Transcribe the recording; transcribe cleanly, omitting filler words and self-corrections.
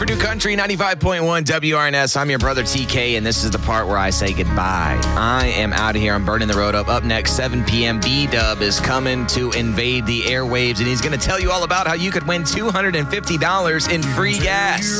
Purdue Country 95.1 WRNS. I'm your brother TK, and this is the part where I say goodbye. I am out of here. I'm burning the road up. Up next, 7 p.m., B-Dub is coming to invade the airwaves, and he's going to tell you all about how you could win $250 in free gas.